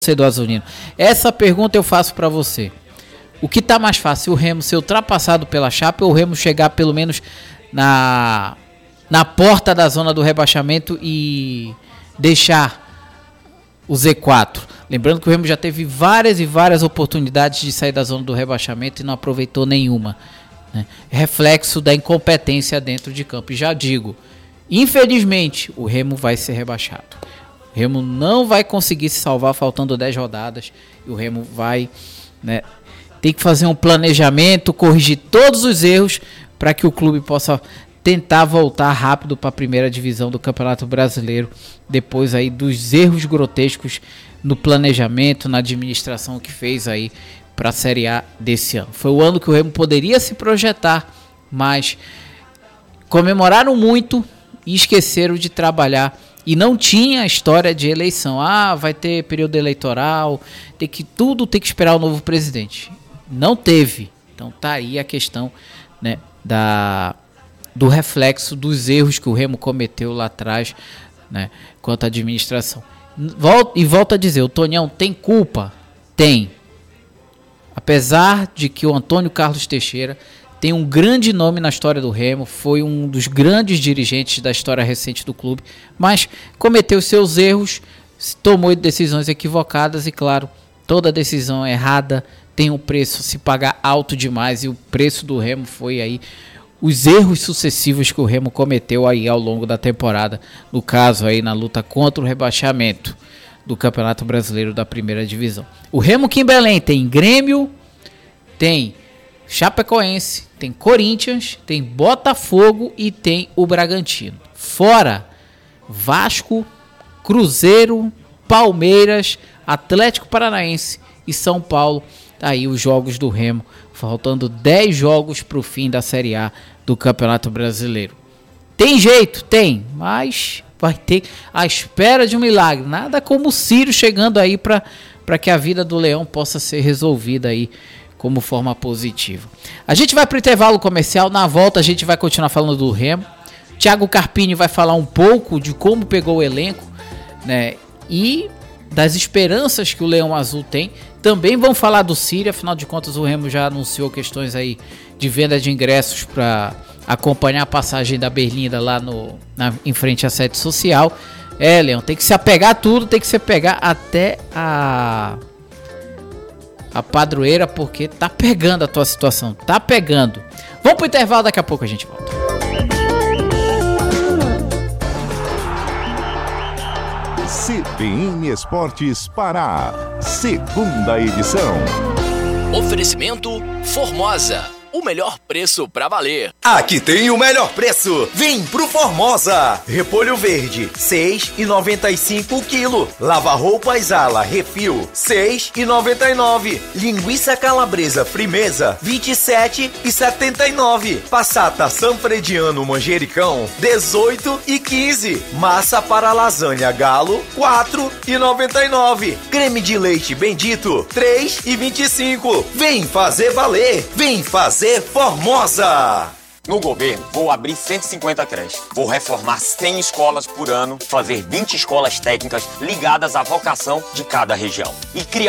torcedor azulino. Essa pergunta eu faço para você. O que tá mais fácil, o Remo ser ultrapassado pela Chape ou o Remo chegar pelo menos na porta da zona do rebaixamento e deixar o Z4? Lembrando que o Remo já teve várias e várias oportunidades de sair da zona do rebaixamento e não aproveitou nenhuma, né? Reflexo da incompetência dentro de campo. E já digo, infelizmente, o Remo vai ser rebaixado. O Remo não vai conseguir se salvar faltando 10 rodadas. E o Remo vai, né, ter que fazer um planejamento, corrigir todos os erros para que o clube possa tentar voltar rápido para a primeira divisão do Campeonato Brasileiro, depois aí dos erros grotescos no planejamento, na administração que fez aí para a Série A desse ano. Foi o ano que o Remo poderia se projetar, mas comemoraram muito e esqueceram de trabalhar. E não tinha história de eleição. Vai ter período eleitoral, tudo tem que esperar o novo presidente. Não teve. Então tá aí a questão, né, do reflexo dos erros que o Remo cometeu lá atrás, né, quanto à administração. Volto a dizer, o Tonhão tem culpa? Tem. Apesar de que o Antônio Carlos Teixeira tem um grande nome na história do Remo, foi um dos grandes dirigentes da história recente do clube, mas cometeu seus erros, tomou decisões equivocadas e, claro, toda decisão errada tem um preço, se pagar alto demais, e o preço do Remo foi aí os erros sucessivos que o Remo cometeu aí ao longo da temporada, no caso aí na luta contra o rebaixamento do Campeonato Brasileiro da Primeira Divisão. O Remo aqui em Belém tem Grêmio, tem Chapecoense, tem Corinthians, tem Botafogo e tem o Bragantino. Fora Vasco, Cruzeiro, Palmeiras, Atlético Paranaense e São Paulo. Tá aí os jogos do Remo, faltando 10 jogos para o fim da Série A do Campeonato Brasileiro. Tem jeito? Tem, mas vai ter a espera de um milagre. Nada como o Círio chegando aí para que a vida do Leão possa ser resolvida aí como forma positiva. A gente vai para o intervalo comercial. Na volta a gente vai continuar falando do Remo. Thiago Carpini vai falar um pouco de como pegou o elenco, né, e das esperanças que o Leão Azul tem. Também vão falar do Círio. Afinal de contas, o Remo já anunciou questões aí de venda de ingressos para acompanhar a passagem da Berlinda lá em frente à sede social. Leão, tem que se apegar a tudo, tem que se apegar até a padroeira, porque tá pegando a tua situação, tá pegando. Vamos pro intervalo, daqui a pouco a gente volta. CBN Esportes Pará, segunda edição. Oferecimento Formosa, o melhor preço pra valer. Aqui tem o melhor preço. Vem pro Formosa. Repolho verde, 6,95 o quilo. Lava-roupas Ala Refil, 6,99. Linguiça calabresa Frimeza, 27,79. Passata Sanfrediano Manjericão, 18,15. Massa para lasanha Galo, 4,99. Creme de leite Bendito, 3,25. Vem fazer valer. Vem fazer Formosa! No governo, vou abrir 150 creches. Vou reformar 100 escolas por ano, fazer 20 escolas técnicas ligadas à vocação de cada região. E criar